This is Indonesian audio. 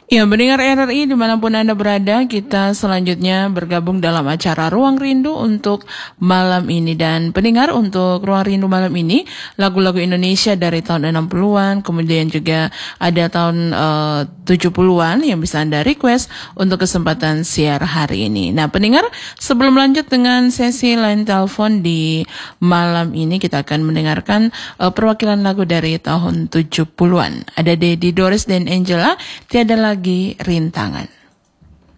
Ya, pendengar RRI dimanapun Anda berada, kita selanjutnya bergabung dalam acara Ruang Rindu untuk malam ini. Dan pendengar, untuk Ruang Rindu malam ini, lagu-lagu Indonesia dari tahun 60-an, kemudian juga ada tahun 70-an yang bisa Anda request untuk kesempatan siar hari ini. Nah, pendengar, sebelum lanjut dengan sesi line telepon di malam ini, kita akan mendengarkan perwakilan lagu dari tahun 70-an. Ada Dedi, Doris, dan Angela, Tiada Lagi Rintangan.